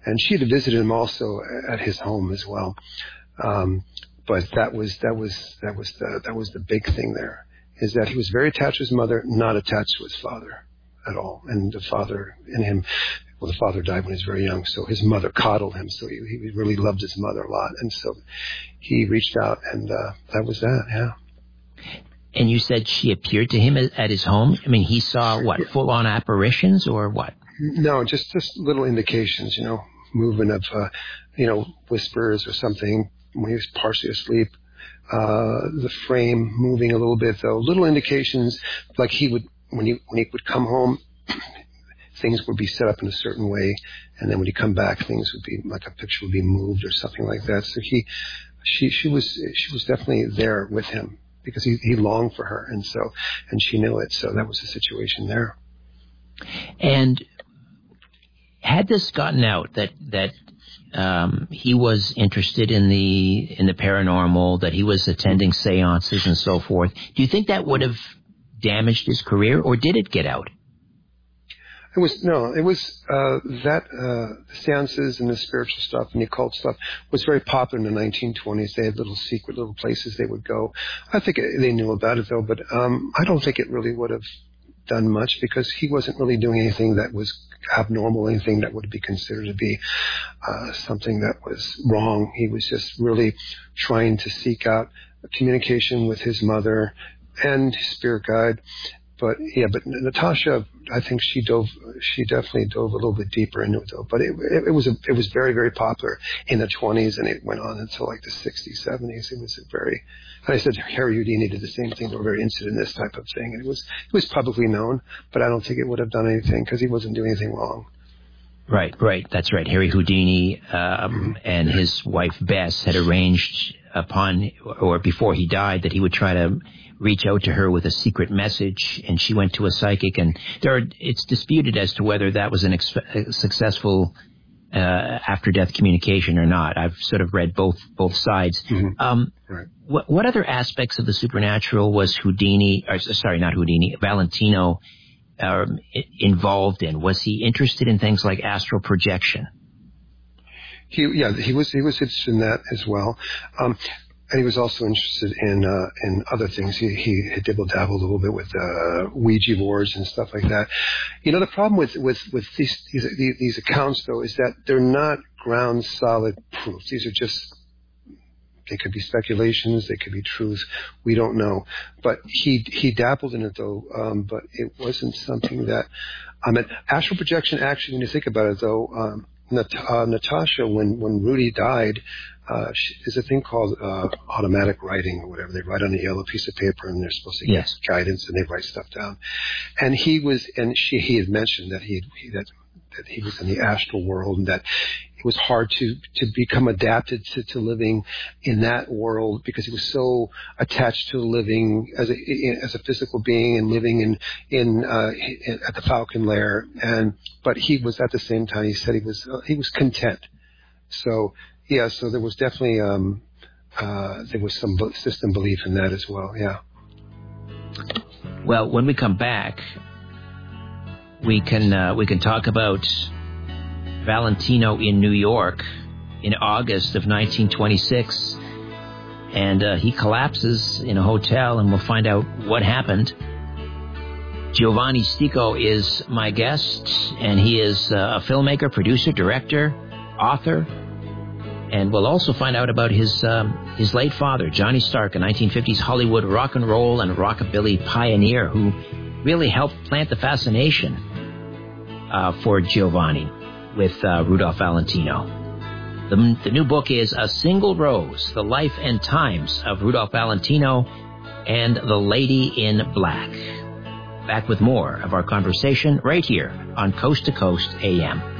And she had visited him also at his home as well. But that was the big thing there, is that he was very attached to his mother, not attached to his father at all. And the father in him, well, the father died when he was very young, so his mother coddled him, so he really loved his mother a lot. And so he reached out, and that was that, yeah. And you said she appeared to him at his home? I mean, he saw, what, full-on apparitions or what? No, just little indications, movement of, whispers or something when he was partially asleep. The frame moving a little bit, though. Little indications, like he would, when he would come home, things would be set up in a certain way, and then when he come back, things would be, like a picture would be moved or something like that. So she was definitely there with him, because he longed for her, and she knew it. So that was the situation there. And had this gotten out that he was interested in the paranormal, that he was attending seances and so forth, do you think that would have damaged his career, or did it get out? The seances and the spiritual stuff and the occult stuff was very popular in the 1920s. They had little secret little places they would go. I think they knew about it, though, but I don't think it really would have done much, because he wasn't really doing anything that was abnormal, anything that would be considered to be something that was wrong. He was just really trying to seek out communication with his mother and his spirit guide. But Natasha, I think she definitely dove a little bit deeper into it, though. But it was very, very popular in the 20s, and it went on until like the 60s, 70s. It was I said, Harry Houdini did the same thing. They were very interested in this type of thing, and it was publicly known. But I don't think it would have done anything, because he wasn't doing anything wrong. Right. That's right. Harry Houdini and his wife Bess had arranged before he died, that he would try to reach out to her with a secret message, and she went to a psychic, and it's disputed as to whether that was a successful after-death communication or not. I've sort of read both sides. Mm-hmm. Right. What other aspects of the supernatural was Valentino involved in? Was he interested in things like astral projection? He was interested in that as well. And he was also interested in other things. He dibble-dabbled a little bit with Ouija boards and stuff like that. The problem with these accounts, though, is that they're not ground solid proofs. These are just, they could be speculations, they could be truths. We don't know. But he dabbled in it, though. But it wasn't something that astral projection. Actually, when you think about it, though, Natasha, when Rudy died, there's a thing called automatic writing or whatever. They write on a yellow piece of paper, and they're supposed to get guidance, and they write stuff down. And he had mentioned that that he was in the astral world, and that it was hard to become adapted to living in that world, because he was so attached to living as a physical being and living in at the Falcon Lair. But he was, at the same time, he said he was content. So there was definitely there was some system belief in that as well. Yeah. Well, when we come back, we can talk about Valentino in New York in August of 1926, and he collapses in a hotel, and we'll find out what happened. Giovanni Stico is my guest, and he is a filmmaker, producer, director, author, and we'll also find out about his late father, Johnny Stark, a 1950s Hollywood rock and roll and rockabilly pioneer who really helped plant the fascination for Giovanni with Rudolph Valentino. The new book is A Single Rose, The Life and Times of Rudolph Valentino and the Lady in Black. Back with more of our conversation right here on Coast to Coast AM.